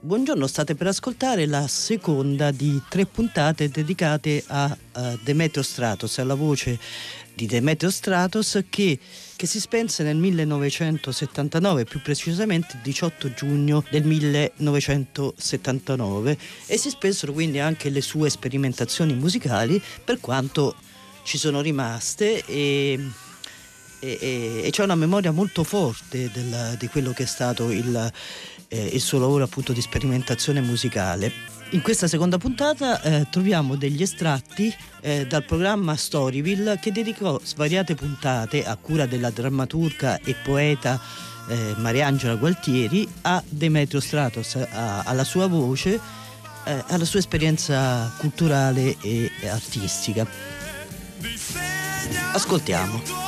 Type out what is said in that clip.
Buongiorno, state per ascoltare la seconda di 3 puntate dedicate a Demetrio Stratos, alla voce di Demetrio Stratos che si spense nel 1979, più precisamente il 18 giugno del 1979, e si spensero quindi anche le sue sperimentazioni musicali, per quanto ci sono rimaste, e c'è una memoria molto forte di quello che è stato il suo lavoro appunto di sperimentazione musicale. In questa seconda puntata troviamo degli estratti dal programma Storyville, che dedicò svariate puntate a cura della drammaturga e poeta Mariangela Gualtieri a Demetrio Stratos, alla sua voce, alla sua esperienza culturale e artistica. Ascoltiamo.